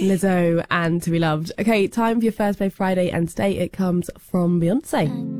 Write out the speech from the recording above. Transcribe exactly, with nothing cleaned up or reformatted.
Lizzo and To Be Loved. Okay, time for your First Play Friday, and today it comes from Beyonce.